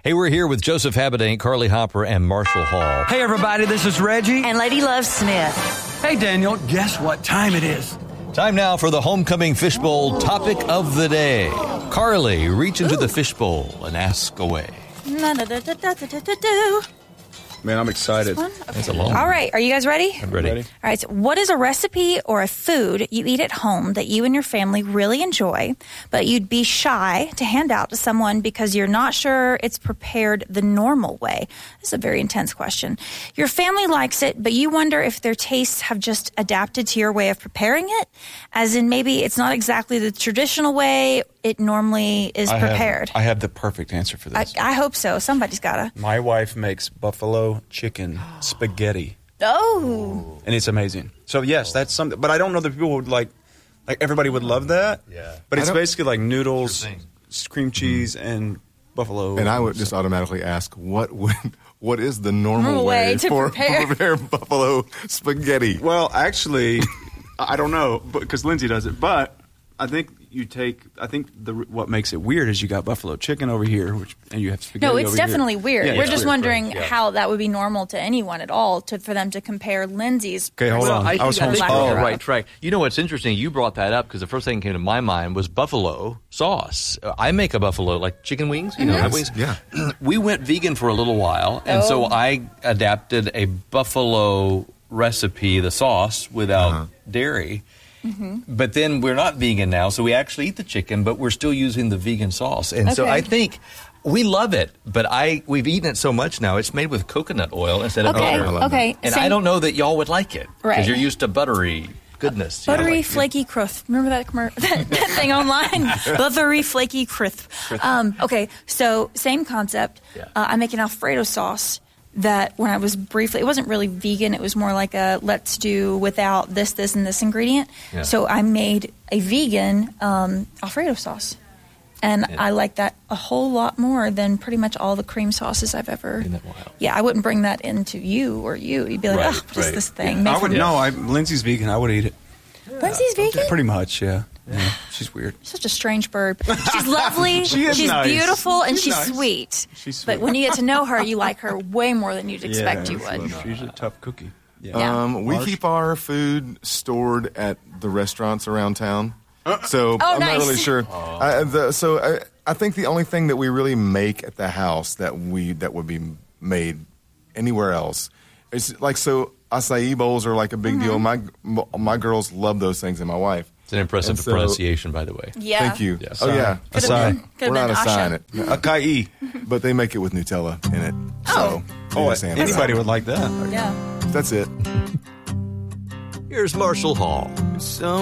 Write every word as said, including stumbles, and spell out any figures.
Hey, we're here with Joseph Habedank, Carly Hopper, and Marshall Hall. Hey, everybody, this is Reggie. And Lady Love Smith. Hey, Daniel, guess what time it is? Time now for the Homecoming Fishbowl topic of the day. Carly, reach into Ooh. the fishbowl and ask away. Man, I'm excited. Okay. It's a long All right, are you guys ready? I'm ready. ready. All right, so what is a recipe or a food you eat at home that you and your family really enjoy, but you'd be shy to hand out to someone because you're not sure it's prepared the normal way? This is a very intense question. Your family likes it, but you wonder if their tastes have just adapted to your way of preparing it, as in maybe it's not exactly the traditional way it normally is I prepared. Have, I have the perfect answer for I, this. I hope so. Somebody's got to. My wife makes buffalo chicken spaghetti, Oh. and it's amazing. So yes, that's something. But I don't know that people would like. Like everybody would love that. Yeah. But I it's don't- basically like noodles, Sure thing. cream cheese, and buffalo. And I would just automatically ask, what would, what is the normal Normal way way, to for prepare. prepare buffalo spaghetti? Well, actually, I don't know because Lindsay does it. But I think you take. I think the what makes it weird is you got buffalo chicken over here, which and you have spaghetti. No, it's over definitely here. weird. Yeah, We're it's just weird. wondering Yeah. how that would be normal to anyone at all to for them to compare Lindsay's. Okay, hold versus on. I, I was think, I think homeschooled. you're on the Oh. right track. You know what's interesting? You brought that up because the first thing that came to my mind was buffalo sauce. Uh, I make a buffalo, like chicken wings. You know, Mm-hmm. have wings. Yeah. We went vegan for a little while, and so Oh. I adapted a buffalo recipe, the sauce, without Uh-huh. dairy. Mm-hmm. But then we're not vegan now, so we actually eat the chicken, but we're still using the vegan sauce. And so Okay. I think we love it, but I we've eaten it so much now, it's made with coconut oil instead of Okay, butter. I love okay. And Same- I don't know that y'all would like it. Right. Because you're used to buttery goodness. you know, Buttery, like- flaky crisp. Remember that, commer- that, that thing online? Buttery, flaky crisp. Um, okay, so same concept. Yeah. Uh, I make an Alfredo sauce that when I was briefly, it wasn't really vegan. It was more like a let's do without this, this, and this ingredient. Yeah. So I made a vegan um, Alfredo sauce. And Yeah. I like that a whole lot more than pretty much all the cream sauces I've ever. Isn't that wild? Yeah, I wouldn't bring that into you or you. You'd be like, Right, oh, what is right. this thing? I Make would them- no. I Lindsay's vegan. I would eat it. Lindsay's vegan? Pretty much, yeah. yeah. She's weird. Such a strange bird. She's lovely. She is she's nice. beautiful, and She's she's, nice. sweet. She's But sweet. when you get to know her, you like her way more than you'd expect you would. She's a tough cookie. Yeah. Yeah. Um, we Marsh? keep our food stored at the restaurants around town. So Oh, I'm nice. not really sure. I, the, so I, I think the only thing that we really make at the house that we that would be made anywhere else is like so acai bowls are like a big deal. My my girls love those things, and my wife. It's an impressive And so- pronunciation, by the way. Yeah. Thank you. Yeah. Oh yeah, Could've Acai. been, could've we're not been assigning Asha. it, Acai. but they make it with Nutella in it. Oh. So Oh, they just hand it anybody out. would like that. Yeah. That's it. Here's Marshall Hall. So